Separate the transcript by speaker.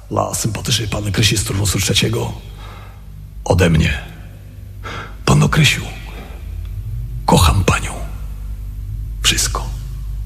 Speaker 1: dla sympatycznej panny Krysi z turnusu 3. ode mnie. Panno Krysiu, kocham panią. Wszystko.